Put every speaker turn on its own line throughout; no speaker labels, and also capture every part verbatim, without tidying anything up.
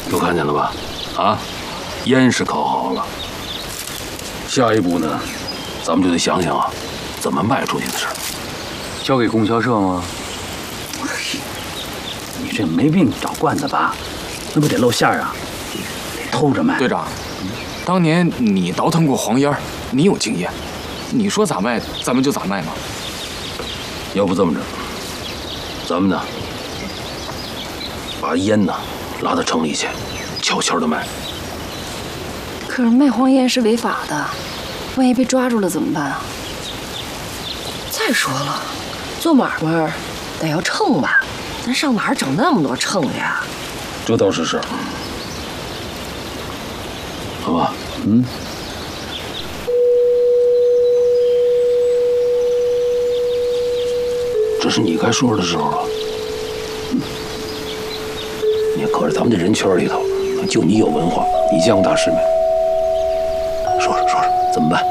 都看见了吧？啊，烟是烤好了，下一步呢，咱们就得想想啊，怎么卖出去的事儿。
交给供销社吗？你这没病找罐子吧？那不得露馅儿啊？得偷着卖。
队长，当年你倒腾过黄烟，你有经验，你说咋卖，咱们就咋卖嘛。
要不这么着，咱们呢，把烟呢拉到城里去，悄悄的卖。
可是卖黄烟是违法的，万一被抓住了怎么办啊？
再说了，做买卖得要秤吧？咱上哪儿整那么多秤去呀？
这倒是是。好吧，
嗯。
这是你该说说的时候了。你可是咱们这人圈里头，就你有文化，你见过大世面。说说说说，怎么办？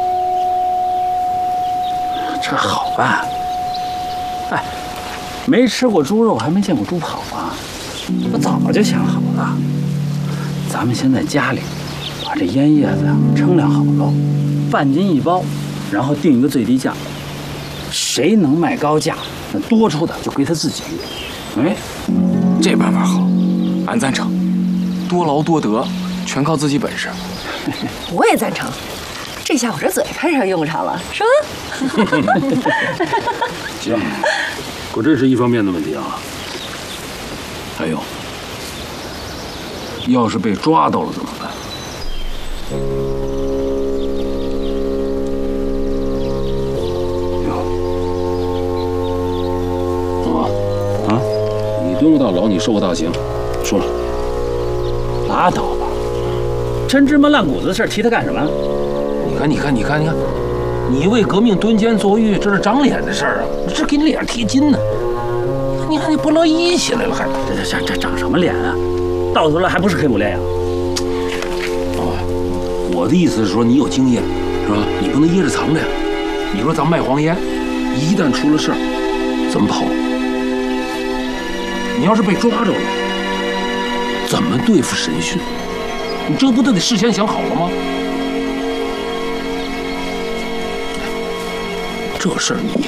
这好办。哎，没吃过猪肉，还没见过猪跑啊！我早就想好了，咱们先在家里把这烟叶子呀称量好喽，半斤一包，然后定一个最低价。谁能卖高价，那多出的就归他自己。哎，
这办法好，俺赞成。多劳多得，全靠自己本事。
我也赞成，这下我这嘴派上用场了，是吧？
行，可这是一方面的问题啊。还有，要是被抓到了怎么办？怎么啊？你蹲过大牢，你受过大刑，说说。
拉倒吧，真芝麻烂谷子的事提他干什么？
你看，你看，你看，你看，你为革命蹲监坐狱，这是长脸的事儿啊！这给你脸上贴金呢。你看你不乐意起来了，还
这这这长什么脸啊？到头来还不是黑不练呀？
哦，我的意思是说，你有经验，是吧？你不能掖着藏着呀。你说咱卖黄烟，一旦出了事儿，怎么跑？你要是被抓着了，怎么对付审讯？你这不都得事先想好了吗？这事儿你